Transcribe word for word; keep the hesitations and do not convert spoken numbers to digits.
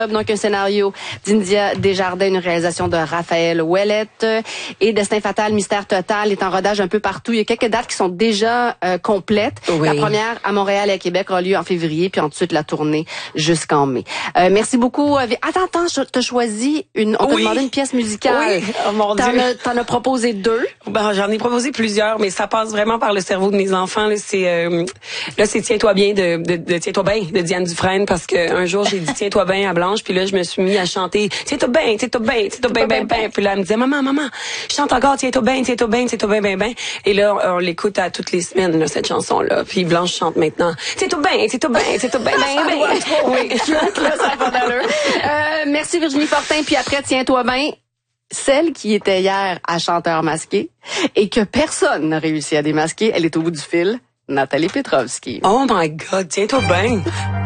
Donc, un scénario d'India Desjardins, une réalisation de Raphaël Ouellette. Et Destin fatal, Mystère total est en rodage un peu partout. Il y a quelques dates qui sont déjà euh, complètes. Oui. La première à Montréal et à Québec aura lieu en février, puis ensuite la tournée jusqu'en mai. Euh, merci beaucoup. Attends, attends, t'as choisi une... On t'a oui. demandé une pièce musicale. Oui, oh mon Dieu. T'en as, t'en as proposé deux. Ben, j'en ai proposé plusieurs, mais ça passe vraiment par le cerveau de mes enfants. Là, c'est euh, là, c'est Tiens-toi bien de, de, de Tiens-toi bien de Diane Dufresne, parce que un jour j'ai dit Tiens-toi bien à Blanche, puis là je me suis mis à chanter Tiens-toi bien, Tiens-toi bien, Tiens-toi bien, bien, bien. Puis là elle me disait maman, maman, chante encore Tiens-toi bien, Tiens-toi bien, Tiens-toi bien, bien, bien. Et là on, on l'écoute à toutes les semaines là, cette chanson là. Puis Blanche chante maintenant Tiens-toi bien, Tiens-toi bien, Tiens-toi bien, bien, bien. Oui, là ça va d'allure. Euh, merci Virginie Fortin. Puis après Tiens-toi bien. Celle qui était hier à Chanteur masqué et que personne n'a réussi à démasquer, elle est au bout du fil, Nathalie Petrovski. Oh my God, Tiens-toi bien.